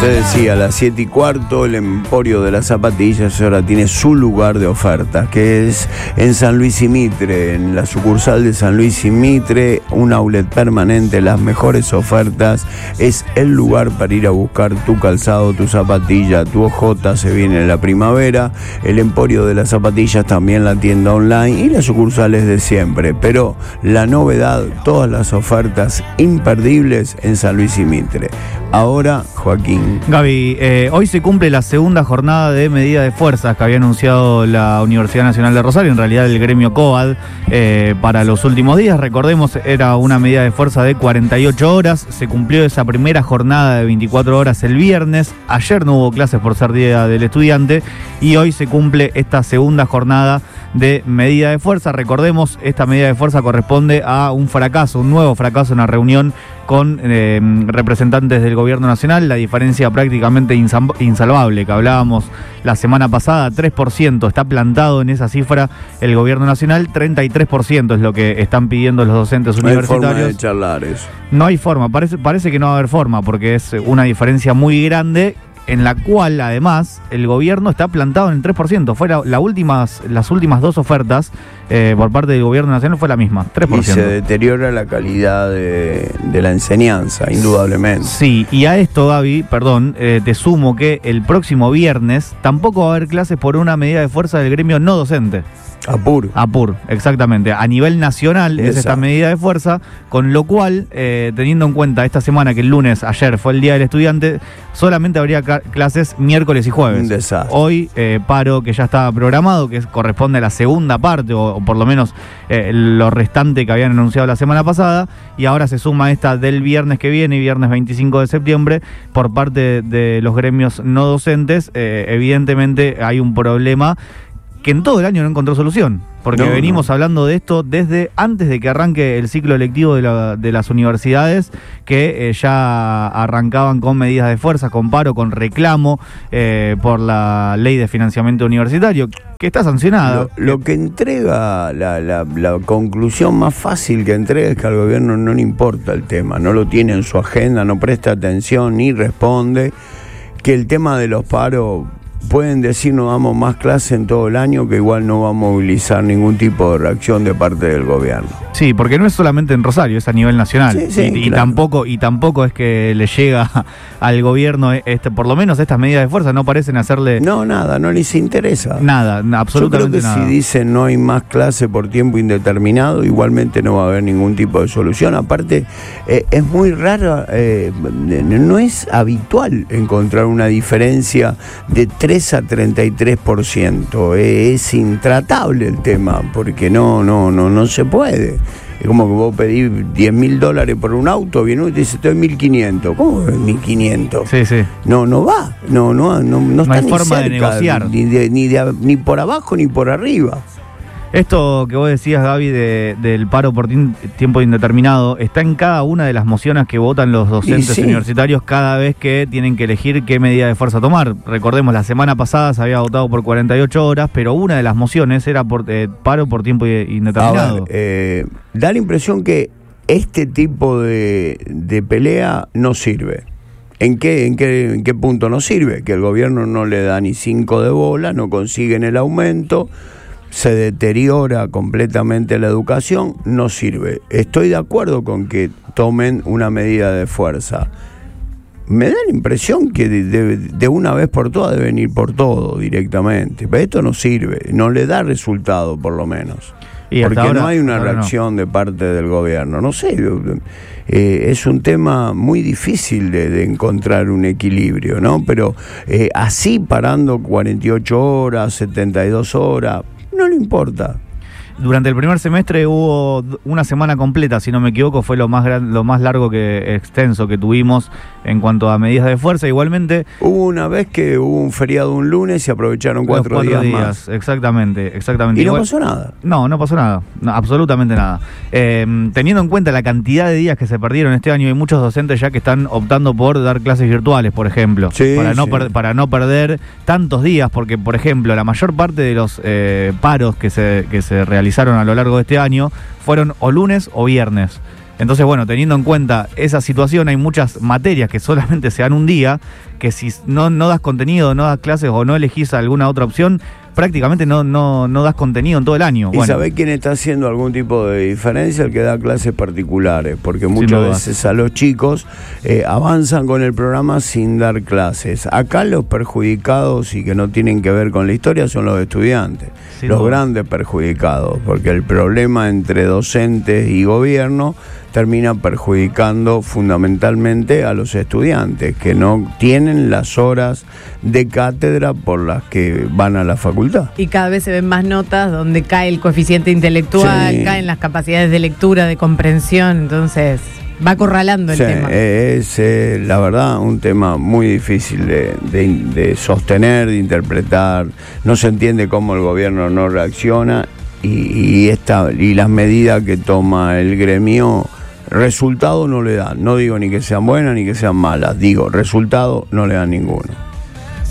Te decía, a las 7:15, el Emporio de las Zapatillas ahora tiene su lugar de oferta, que es en San Luis y Mitre, en la sucursal de San Luis y Mitre, un outlet permanente, las mejores ofertas. Es el lugar para ir a buscar tu calzado, tu zapatilla, tu ojota. Se viene la primavera. El Emporio de las Zapatillas, también la tienda online y las sucursales de siempre. Pero la novedad, todas las ofertas imperdibles en San Luis y Mitre. Ahora, Joaquín. Gaby, hoy se cumple la segunda jornada de medida de fuerzas que había anunciado la Universidad Nacional de Rosario, en realidad el gremio COAD, para los últimos días. Recordemos, era una medida de fuerza de 48 horas, se cumplió esa primera jornada de 24 horas el viernes, ayer no hubo clases por ser Día del Estudiante y hoy se cumple esta segunda jornada de medida de fuerza. Recordemos, esta medida de fuerza corresponde a un fracaso, un nuevo fracaso, una reunión con representantes del gobierno nacional, la diferencia prácticamente insalvable que hablábamos la semana pasada, 3%, está plantado en esa cifra el gobierno nacional, 33% es lo que están pidiendo los docentes universitarios. No hay forma de charlar eso. No hay forma, parece que no va a haber forma, porque es una diferencia muy grande, en la cual además el gobierno está plantado en el 3%. Fue las últimas dos ofertas por parte del gobierno nacional fue la misma, 3%. Y se deteriora la calidad de la enseñanza, indudablemente. Sí, y a esto, Gaby, te sumo que el próximo viernes tampoco va a haber clases por una medida de fuerza del gremio no docente. APUR, exactamente. A nivel nacional es esta medida de fuerza, con lo cual, teniendo en cuenta esta semana que el lunes, ayer, fue el Día del Estudiante, solamente habría clases miércoles y jueves. Un desastre. Hoy, paro que ya estaba programado, que corresponde a la segunda parte, o por lo menos lo restante que habían anunciado la semana pasada, y ahora se suma esta del viernes que viene, viernes 25 de septiembre, por parte de los gremios no docentes. Evidentemente hay un problema que en todo el año no encontró solución, porque venimos hablando de esto desde antes de que arranque el ciclo lectivo de las universidades, que ya arrancaban con medidas de fuerza, con paro, con reclamo por la ley de financiamiento universitario, que está sancionada. Lo que entrega, la conclusión más fácil que entrega es que al gobierno no le importa el tema, no lo tiene en su agenda, no presta atención ni responde, que el tema de los paros... Pueden decir no damos más clase en todo el año, que igual no va a movilizar ningún tipo de reacción de parte del gobierno. Sí, porque no es solamente en Rosario, es a nivel nacional. Y tampoco es que le llega al gobierno, por lo menos estas medidas de fuerza no parecen hacerle... No les interesa. Nada, absolutamente nada. Yo creo que si dicen no hay más clase por tiempo indeterminado, igualmente no va a haber ningún tipo de solución. Aparte, es muy raro, no es habitual encontrar una diferencia de 3 a 33%. Es intratable el tema, porque no se puede. Es como que vos pedís $10.000 por un auto, viene uno y te dice, estoy 1.500. ¿Cómo es 1.500? Sí. No va. No está hay forma cerca, de negociar. Ni por abajo ni por arriba. Esto que vos decías, Gaby, del paro por tiempo indeterminado, está en cada una de las mociones que votan los docentes universitarios cada vez que tienen que elegir qué medida de fuerza tomar. Recordemos, la semana pasada se había votado por 48 horas, pero una de las mociones era por paro por tiempo indeterminado. Da la impresión que este tipo de pelea no sirve. ¿En qué punto no sirve? Que el gobierno no le da ni 5 de bola, no consiguen el aumento, se deteriora completamente la educación, no sirve. Estoy de acuerdo con que tomen una medida de fuerza. Me da la impresión que de una vez por todas deben ir por todo directamente. Pero esto no sirve, no le da resultado por lo menos. Porque ahora, no hay una reacción de parte del gobierno. No sé, es un tema muy difícil de encontrar un equilibrio, ¿no? Pero así parando 48 horas, 72 horas... no le importa. Durante el primer semestre hubo una semana completa, si no me equivoco, fue lo más largo extenso que tuvimos en cuanto a medidas de fuerza. Igualmente hubo una vez que hubo un feriado un lunes y aprovecharon 4 días más. Exactamente. ¿Y no pasó nada? No pasó nada, absolutamente nada. Teniendo en cuenta la cantidad de días que se perdieron este año, hay muchos docentes ya que están optando por dar clases virtuales, por ejemplo, para no perder tantos días, porque, por ejemplo, la mayor parte de los paros que se realizaron a lo largo de este año fueron o lunes o viernes. Entonces, bueno, teniendo en cuenta esa situación, hay muchas materias que solamente se dan un día, que si no das contenido, no das clases o no elegís alguna otra opción, prácticamente no das contenido en todo el año. ¿Y sabés quién está haciendo algún tipo de diferencia? El que da clases particulares, porque muchas veces a los chicos avanzan con el programa sin dar clases. Acá los perjudicados y que no tienen que ver con la historia son los estudiantes, los grandes perjudicados, porque el problema entre docentes y gobierno termina perjudicando fundamentalmente a los estudiantes que no tienen las horas de cátedra por las que van a la facultad. Y cada vez se ven más notas donde cae el coeficiente intelectual, caen las capacidades de lectura, de comprensión, entonces va acorralando el tema. Es la verdad un tema muy difícil de sostener, de interpretar. No se entiende cómo el gobierno no reacciona y las medidas que toma el gremio, resultado no le dan. No digo ni que sean buenas ni que sean malas, digo, resultado no le dan ninguno.